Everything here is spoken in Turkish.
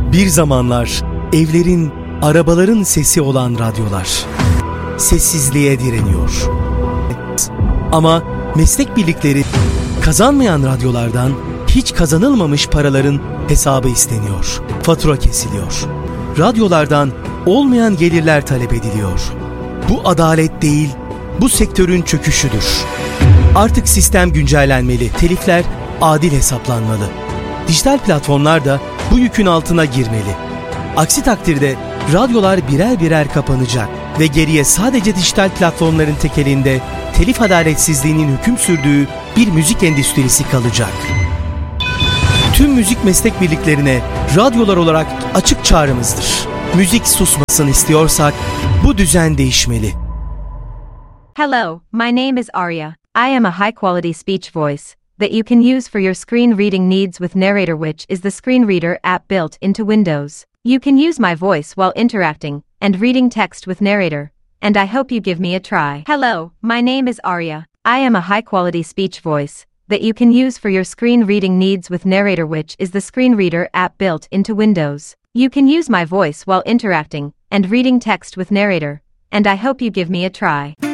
Bir zamanlar evlerin, arabaların sesi olan radyolar sessizliğe direniyor. Ama meslek birlikleri kazanmayan radyolardan hiç kazanılmamış paraların hesabı isteniyor. Fatura kesiliyor. Radyolardan olmayan gelirler talep ediliyor. Bu adalet değil, bu sektörün çöküşüdür. Artık sistem güncellenmeli, telifler adil hesaplanmalı. Dijital platformlar da bu yükün altına girmeli. Aksi takdirde radyolar birer birer kapanacak ve geriye sadece dijital platformların tekelinde telif adaletsizliğinin hüküm sürdüğü bir müzik endüstrisi kalacak. Tüm müzik meslek birliklerine radyolar olarak açık çağrımızdır. Müzik susmasın istiyorsak bu düzen değişmeli. Hello, my name is Arya. I am a high-quality speech voice that you can use for your screen reading needs with Narrator, which is the screen reader app built into Windows. You can use my voice while interacting and reading text with Narrator, and I hope you give me a try. Hello, my name is Arya. I am a high-quality speech voice that you can use for your screen reading needs with Narrator, which is the screen reader app built into Windows. You can use my voice while interacting and reading text with Narrator, and I hope you give me a try.